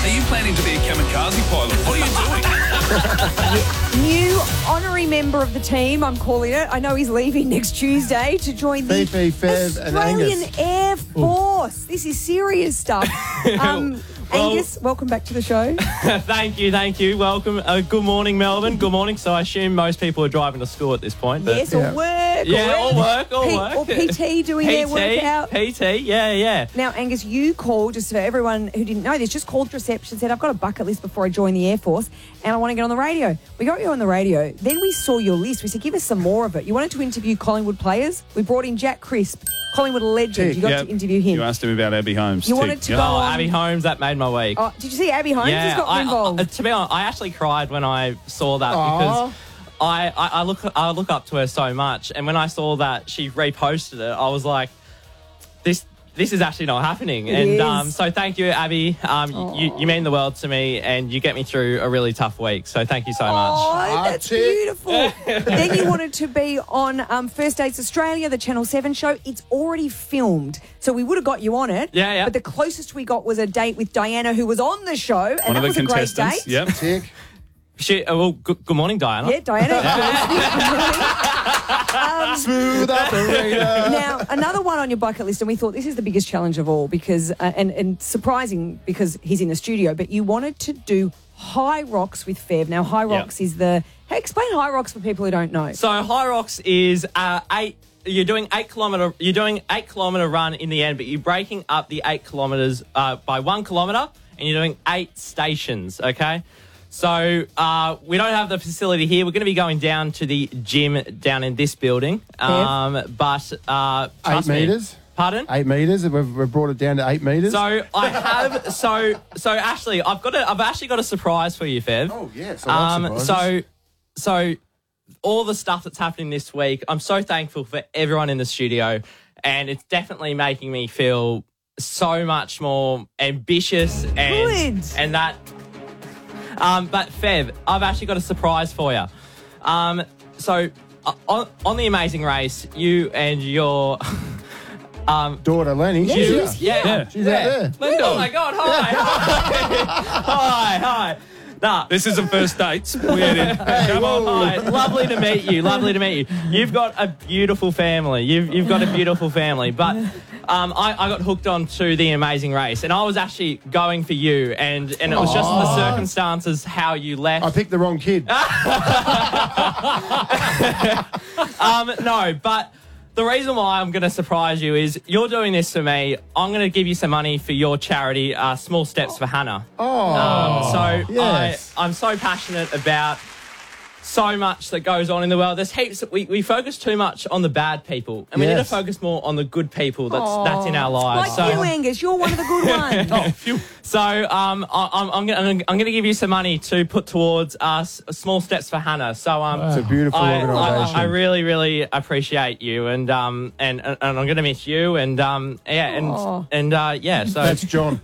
Are you planning to be a kamikaze pilot? What are you doing? New honorary member of the team, I'm calling it. I know he's leaving next Tuesday to join the Fifi, Fev and Australian Angus. Air Force. This is serious stuff. Angus, welcome back to the show. Thank you. Welcome. Good morning, Melbourne. Good morning. So I assume most people are driving to school at this point. But Yes, or work. Yeah, or work. Or PT doing their workout. PT, yeah. Now, Angus, you called, just for everyone who didn't know this, just called reception, said, I've got a bucket list before I join the Air Force and I want to get on the radio. We got you on the radio. Then we saw your list. We said, give us some more of it. You wanted to interview Collingwood players. We brought in Jack Crisp, Collingwood legend. You got to interview him. You asked him about Abby Holmes. You wanted to go on. Abby Holmes, that made my week. Oh, did you see Abby Holmes has got involved? To be honest, I actually cried when I saw that because I look up to her so much, and when I saw that she reposted it, I was like, this is actually not happening. So thank you, Abby. You mean the world to me, and you get me through a really tough week. So thank you so much. Oh, that's beautiful. Then you wanted to be on First Dates Australia, the Channel 7 show. It's already filmed, so we would have got you on it. Yeah. But the closest we got was a date with Diana, who was on the show, and One that of the was a great contestants. date. Yep. Tick. Good morning, Diana. Yeah, Diana. Smooth operator. Now, another one on your bucket list, and we thought this is the biggest challenge of all because, and surprising because he's in the studio, but you wanted to do High Rocks with Fev. Now, High Rocks is explain High Rocks for people who don't know. So High Rocks is You're doing 8 kilometre run in the end, but you're breaking up the 8 kilometres by 1 kilometre, and you're doing 8 stations. Okay. So we don't have the facility here. We're going to be going down to the gym down in this building. But 8 metres? Pardon? 8 metres. We've brought it down to 8 metres. So I have. So Ashley, I've actually got a surprise for you, Fev. Oh yes. I love surprises. So all the stuff that's happening this week, I'm so thankful for everyone in the studio, and it's definitely making me feel so much more ambitious and that. But Fev, I've actually got a surprise for you. So on the Amazing Race, you and your daughter Lenny. She's She's out there. Linda. Oh my God! Hi. Hi. Nah. This isn't first dates. Weird. Come on. Hi. Lovely to meet you. You've got a beautiful family. You've got a beautiful family. But I got hooked on to the Amazing Race, and I was actually going for you, and it was just the circumstances how you left. I picked the wrong kid. No, but the reason why I'm going to surprise you is you're doing this for me. I'm going to give you some money for your charity, Small Steps for Hannah. Yes. I'm so passionate about so much that goes on in the world. There's heaps. We focus too much on the bad people, and we need to focus more on the good people that's in our lives. Like you, Angus, you're one of the good ones. So I'm going to give you some money to put towards Small Steps for Hannah. So It's a beautiful organisation. I really, really appreciate you, and I'm going to miss you, So That's John.